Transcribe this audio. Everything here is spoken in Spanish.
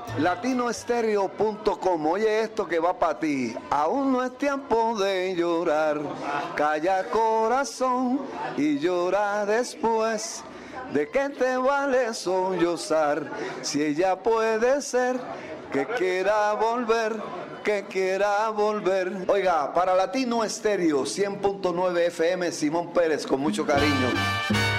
latinoestereo.com. Oye esto que va para ti. Aún no es tiempo de llorar. Calla corazón y llora después. ¿De qué te vale sollozar? Si ella puede ser que quiera volver, que quiera volver. Oiga, para Latino Estéreo 100.9 FM, Simón Pérez, con mucho cariño.